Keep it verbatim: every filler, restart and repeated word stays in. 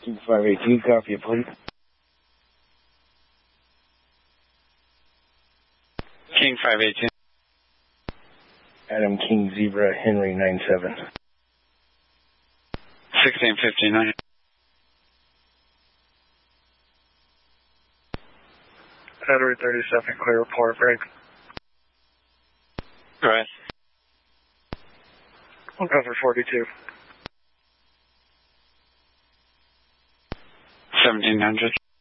King five eighteen, copy it, please. King five eighteen. Adam King Zebra Henry nine seven. sixteen fifty-nine. Battery thirty-seven, clear report, break. Go ahead. We'll go for forty-two. seventeen hundred.